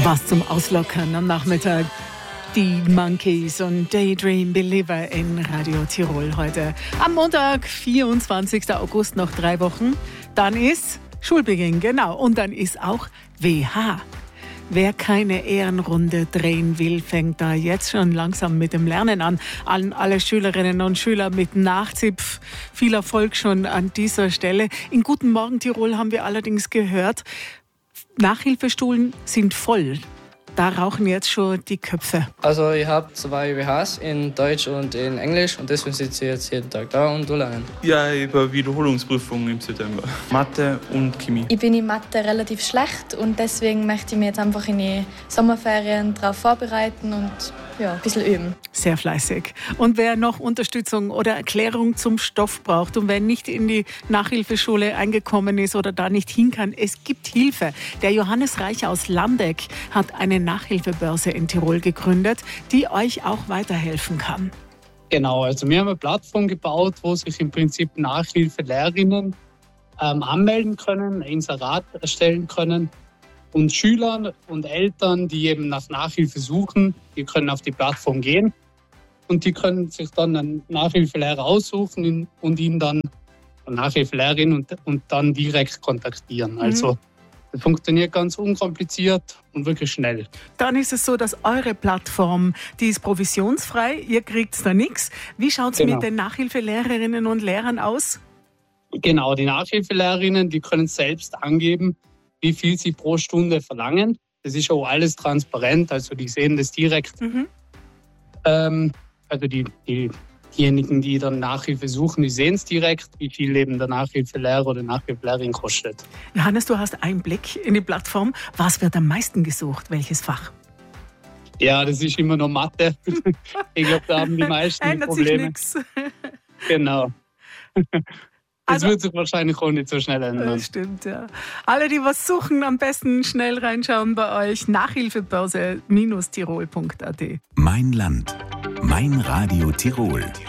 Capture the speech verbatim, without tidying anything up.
Was zum Auslockern am Nachmittag. Die Monkeys und Daydream Believer in Radio Tirol heute. Am Montag, vierundzwanzigsten August, noch drei Wochen. Dann ist Schulbeginn, genau. Und dann ist auch W H. Wer keine Ehrenrunde drehen will, fängt da jetzt schon langsam mit dem Lernen an. An alle Schülerinnen und Schüler mit Nachzipf. Viel Erfolg schon an dieser Stelle. In Guten Morgen Tirol haben wir allerdings gehört, Nachhilfestuhlen sind voll. Da rauchen jetzt schon die Köpfe. Also ich habe zwei W Hs in Deutsch und in Englisch und deswegen sitze ich jetzt jeden Tag da und lernen. Ja, ich habe Wiederholungsprüfung im September. Mathe und Chemie. Ich bin in Mathe relativ schlecht und deswegen möchte ich mich jetzt einfach in die Sommerferien darauf vorbereiten und ja, ein bisschen üben. Sehr fleißig. Und wer noch Unterstützung oder Erklärung zum Stoff braucht und wer nicht in die Nachhilfeschule eingekommen ist oder da nicht hin kann, es gibt Hilfe. Der Johannes Reich aus Landeck hat eine Nachhilfebörse in Tirol gegründet, die euch auch weiterhelfen kann. Genau, also wir haben eine Plattform gebaut, wo sich im Prinzip Nachhilfelehrerinnen ähm, anmelden können, ein Inserat erstellen können. Und Schülern und Eltern, die eben nach Nachhilfe suchen, die können auf die Plattform gehen und die können sich dann einen Nachhilfelehrer aussuchen und ihn dann, eine Nachhilfelehrerin und, und dann direkt kontaktieren. Mhm. Also das funktioniert ganz unkompliziert und wirklich schnell. Dann ist es so, dass eure Plattform, die ist provisionsfrei, ihr kriegt da nichts. Wie schaut es genau. mit den Nachhilfelehrerinnen und Lehrern aus? Genau, die Nachhilfelehrerinnen, die können selbst angeben, wie viel sie pro Stunde verlangen. Das ist auch alles transparent, also die sehen das direkt. Mhm. Ähm, also die, die, diejenigen, die dann Nachhilfe suchen, die sehen es direkt, wie viel eben der Nachhilfelehrer oder Nachhilfelehrerin kostet. Johannes, du hast einen Blick in die Plattform. Was wird am meisten gesucht? Welches Fach? Ja, das ist immer noch Mathe. Ich glaube, da haben die meisten Ändert Probleme. sich nichts. Genau. Das Also, wird sich wahrscheinlich auch nicht so schnell ändern. Das stimmt, ja. Alle, die was suchen, am besten schnell reinschauen bei euch. Nachhilfebörse Tirol punkt a t. Mein Land. Mein Radio Tirol.